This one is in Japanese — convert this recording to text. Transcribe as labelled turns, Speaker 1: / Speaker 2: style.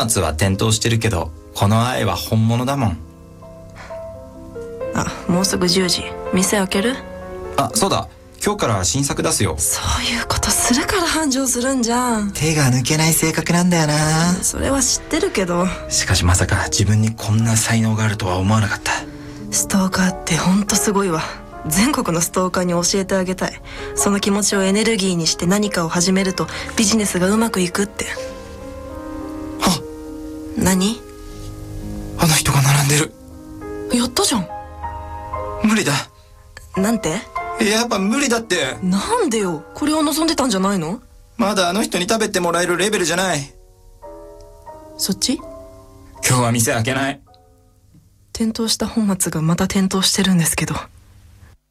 Speaker 1: 末は転倒してるけど、この愛は本物だもん。
Speaker 2: あ、もうすぐ10時。店開ける？
Speaker 1: あ、そうだ。今日から新作出すよ。
Speaker 2: そういうことするから繁盛するんじゃん。
Speaker 1: 手が抜けない性格なんだよな。
Speaker 2: それは知ってるけど。
Speaker 1: しかしまさか自分にこんな才能があるとは思わなかった。
Speaker 2: ストーカーってほんとすごいわ。全国のストーカーに教えてあげたい。その気持ちをエネルギーにして何かを始めるとビジネスがうまくいくって。
Speaker 1: はっ。
Speaker 2: 何？
Speaker 1: あの人が並んでる。
Speaker 2: やったじゃん。
Speaker 1: 無理だ。
Speaker 2: なんて？
Speaker 1: やっぱ無理だって。
Speaker 2: なんでよ。これを望んでたんじゃないの？
Speaker 1: まだあの人に食べてもらえるレベルじゃない。
Speaker 2: そっち？
Speaker 1: 今日は店開けない。
Speaker 2: 転倒した本末がまた転倒してるんですけど。